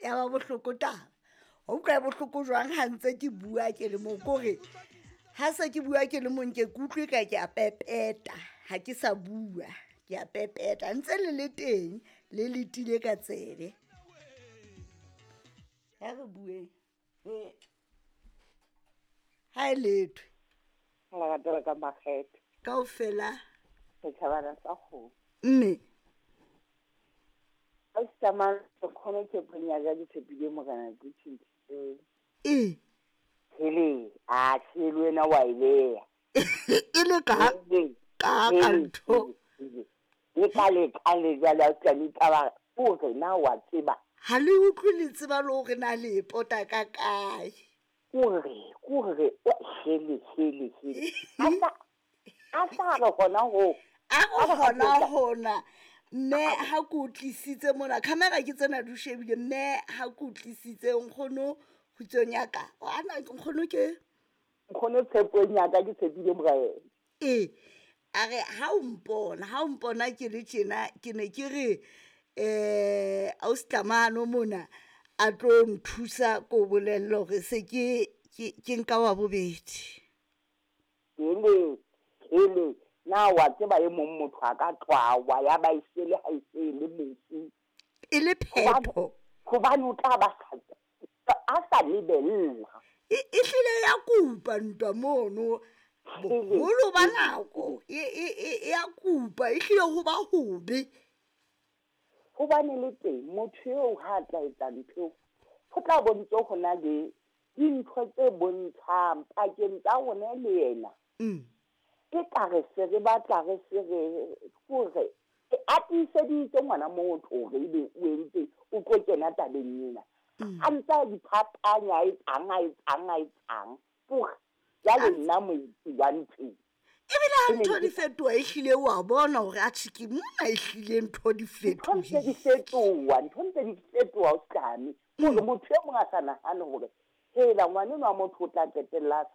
ya ba bohloko taba o ka bohloko jwang ha ntse ke bua ke le mo kore ha se ke bua ke le mo nke kutlwe ka ke a pepeta ha ke sa bua ke a pepeta ntse le teng le letile ka tsebe ha re bue ha letho la ga ka makgetho kaofela ke thabana sa go mme a tsama go khona ke punya ga ditsepile mo kana ke tshintse hele a tshilwe na wa ile ile ka ntho e kale jala tsani taba o re na wa tseba ha le utlwe le tseba le hore na le pota ka kae kore hele asa re gona go hona mme ha ke utlisitse mona camera ke tsena di shebile mme ha ke utlisitse nkgono go tsonyaka ana nkgono ke nkgono tsheponya ke tshepile mogae a re ha o mpona ke le tjena ke ne ke re austamano mona a tlo nthusa ko bolello re se ke nka wa bobedi hele na wa tseba e mong motho a ka tloa ya ba isele ha isele motsi e le phepho gobane o tla ba a sa lebella e hlile ya kupa ntwa mono bolo ba nako ya kupa e hlile ho ba hobe gobane le teng motho yo ha tla etsa ntho go tla bontso go na le dintho tse bontshang pakeng tsa rona le yena ke kare se re batla re se re gore a tiiseditse ngwana motho re ile o entse o tlo kena tabeng ena a ntse diphapanya e tsang gore jale nna moitsi wa ntho ebile ha ntho di fetoha e hlile wa bona hore a tshiki mona e hlile ntho di ntho di fetoha o skame gore motho e mong a sa nahane gore hela ngwanenwa motho o tla qetella